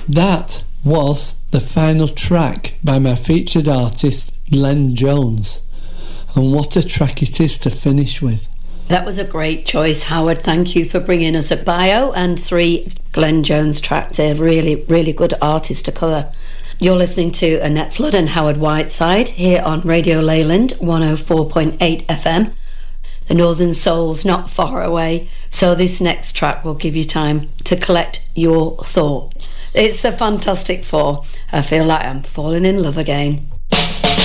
That was the final track by my featured artist, Glenn Jones. And what a track it is to finish with. That was a great choice, Howard. Thank you for bringing us a bio and 3 Glenn Jones tracks. A really, really good artist to colour. You're listening to Annette Flood and Howard Whiteside here on Radio Leyland 104.8 FM. The Northern Soul's not far away, so this next track will give you time to collect your thoughts. It's the Fantastic Four. I feel like I'm falling in love again.